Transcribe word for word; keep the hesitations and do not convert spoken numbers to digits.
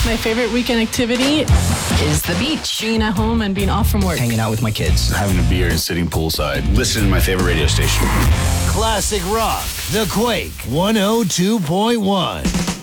My favorite weekend activity is the beach. Being at home and being off from work. Hanging out with my kids. Having a beer and sitting poolside. Listening to my favorite radio station. Classic Rock, The Quake, one oh two point one.